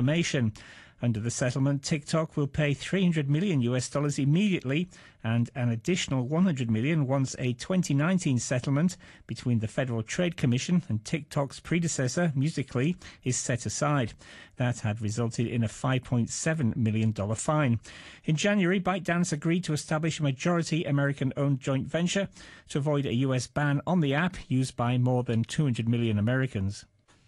information. Under the settlement, TikTok will pay $300 million immediately and an additional $100 million once a 2019 settlement between the Federal Trade Commission and TikTok's predecessor, Musical.ly, is set aside. That had resulted in a $5.7 million fine. In January, ByteDance agreed to establish a majority American-owned joint venture to avoid a US ban on the app used by more than 200 million Americans.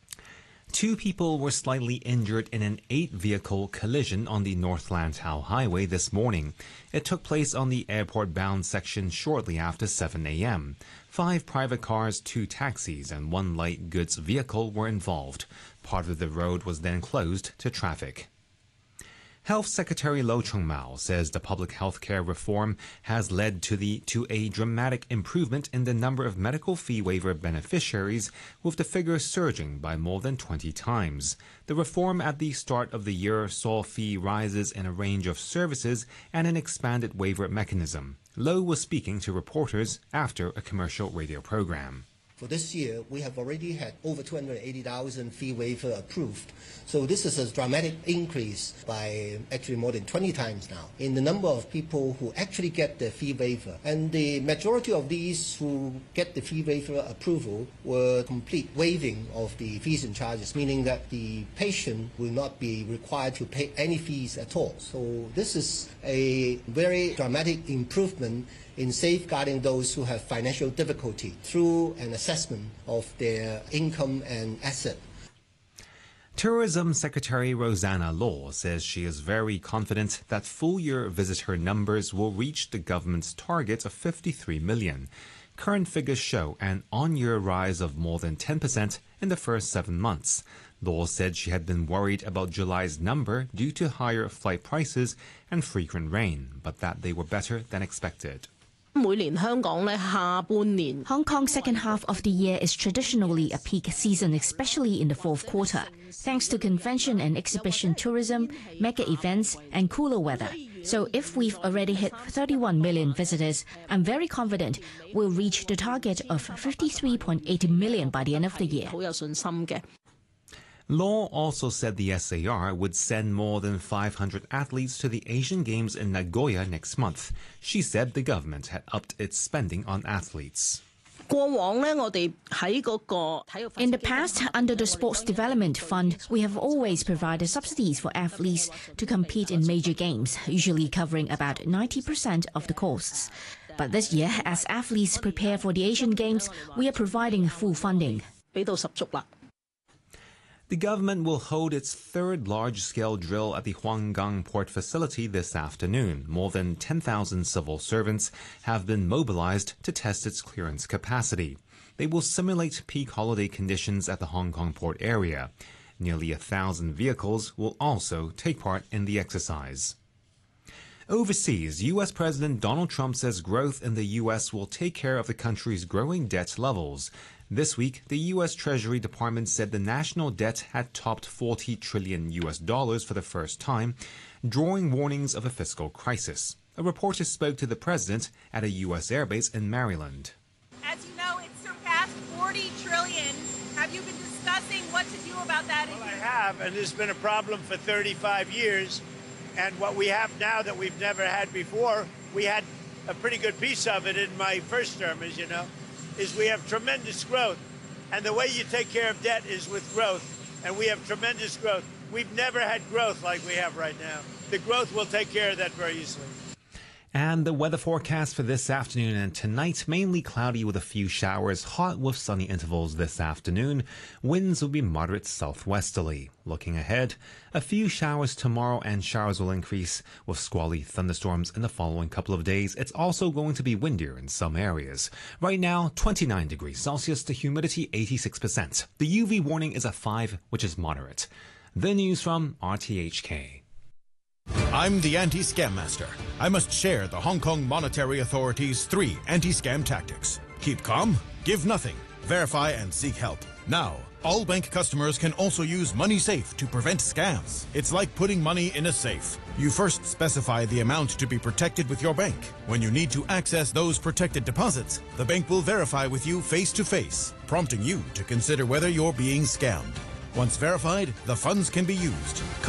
2 people were slightly injured in an 8-vehicle collision on the North Lantau Highway this morning. It took place on the airport-bound section shortly after 7 a.m. 5 private cars, 2 taxis, and 1 light goods vehicle were involved. Part of the road was then closed to traffic. Health Secretary Lo Chung-mau says the public health care reform has led to a dramatic improvement in the number of medical fee waiver beneficiaries, with the figure surging by more than 20 times. The reform at the start of the year saw fee rises in a range of services and an expanded waiver mechanism. Lo was speaking to reporters after a commercial radio program. For this year, we have already had over 280,000 fee waiver approved. So this is a dramatic increase by actually more than 20 times now in the number of people who actually get the fee waiver. And the majority of these who get the fee waiver approval were complete waiving of the fees and charges, meaning that the patient will not be required to pay any fees at all. So this is a very dramatic improvement in safeguarding those who have financial difficulty through an assessment of their income and asset. Tourism Secretary Rosanna Law says she is very confident that full-year visitor numbers will reach the government's target of 53 million. Current figures show an on-year rise of more than 10% in the first 7 months. Law said she had been worried about July's number due to higher flight prices and frequent rain, but that they were better than expected. Hong Kong's second half of the year is traditionally a peak season, especially in the fourth quarter, thanks to convention and exhibition tourism, mega events, and cooler weather. So if we've already hit 31 million visitors, I'm very confident we'll reach the target of 53.8 million by the end of the year. Law also said the SAR would send more than 500 athletes to the Asian Games in Nagoya next month. She said the government had upped its spending on athletes. In the past, under the Sports Development Fund, we have always provided subsidies for athletes to compete in major games, usually covering about 90% of the costs. But this year, as athletes prepare for the Asian Games, we are providing full funding. The government will hold its 3rd large-scale drill at the Huanggang port facility this afternoon. More than 10,000 civil servants have been mobilized to test its clearance capacity. They will simulate peak holiday conditions at the Hong Kong port area. Nearly 1,000 vehicles will also take part in the exercise. Overseas, U.S. President Donald Trump says growth in the U.S. will take care of the country's growing debt levels. This week, the U.S. Treasury Department said the national debt had topped $40 trillion for the first time, drawing warnings of a fiscal crisis. A reporter spoke to the president at a U.S. airbase in Maryland. As you know, it surpassed $40 trillion. Have you been discussing what to do about that? Well, I have, and this has been a problem for 35 years. And what we have now that we've never had before, we had a pretty good piece of it in my first term, as you know, is we have tremendous growth. And the way you take care of debt is with growth. And we have tremendous growth. We've never had growth like we have right now. The growth will take care of that very easily. And the weather forecast for this afternoon and tonight, mainly cloudy with a few showers, hot with sunny intervals this afternoon. Winds will be moderate southwesterly. Looking ahead, a few showers tomorrow, and showers will increase with squally thunderstorms in the following couple of days. It's also going to be windier in some areas. Right now, 29 degrees Celsius, the humidity 86%. The UV warning is a 5, which is moderate. The news from RTHK. I'm the Anti-Scam Master. I must share the Hong Kong Monetary Authority's 3 anti-scam tactics. Keep calm, give nothing, verify and seek help. Now, all bank customers can also use MoneySafe to prevent scams. It's like putting money in a safe. You first specify the amount to be protected with your bank. When you need to access those protected deposits, the bank will verify with you face-to-face, prompting you to consider whether you're being scammed. Once verified, the funds can be used.